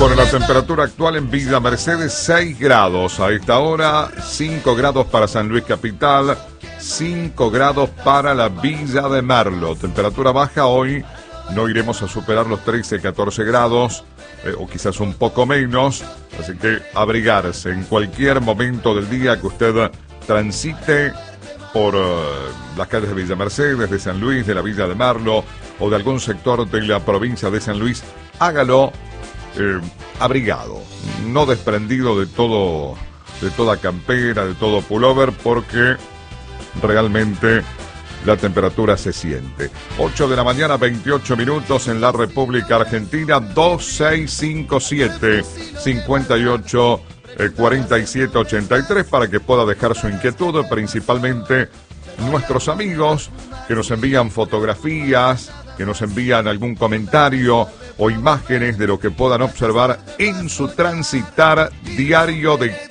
Bueno, la temperatura actual en Villa Mercedes, 6 grados. A esta hora, 5 grados para San Luis Capital, 5 grados para la Villa de Merlo. Temperatura baja hoy, no iremos a superar los 13, 14 grados, o quizás un poco menos. Así que abrigarse en cualquier momento del día que usted transite por las calles de Villa Mercedes, de San Luis, de la Villa de Merlo o de algún sector de la provincia de San Luis, hágalo abrigado, no desprendido de todo, de toda campera, de todo pullover, porque realmente la temperatura se siente. 8 de la mañana, 28 minutos en la República Argentina. 2657 58 47 83 para que pueda dejar su inquietud, principalmente nuestros amigos que nos envían fotografías, que nos envían algún comentario o imágenes de lo que puedan observar en su transitar diario de